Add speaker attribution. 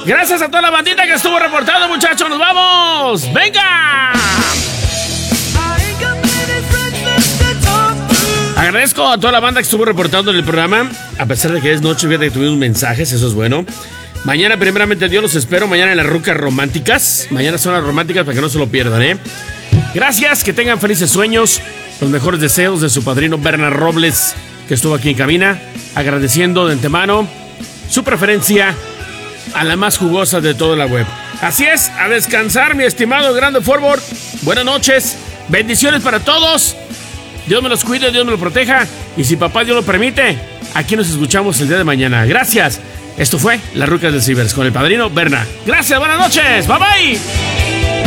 Speaker 1: Gracias a toda la bandita que estuvo reportando, muchachos. ¡Nos vamos! ¡Venga! Agradezco a toda la banda que estuvo reportando en el programa. A pesar de que es noche, fíjate que tuvimos mensajes, eso es bueno. Mañana, primeramente Dios, los espero. Mañana en las rucas románticas. Mañana son las románticas para que no se lo pierdan, ¿eh? Gracias, que tengan felices sueños. Los mejores deseos de su padrino Bernard Robles, que estuvo aquí en cabina. Agradeciendo de antemano su preferencia a la más jugosa de toda la web. Así es, a descansar, mi estimado Grande Forward. Buenas noches, bendiciones para todos. Dios me los cuide, Dios me lo proteja. Y si papá Dios lo permite, aquí nos escuchamos el día de mañana. Gracias. Esto fue Las Rucas del Cibers con el padrino Berna. Gracias, buenas noches. Bye bye.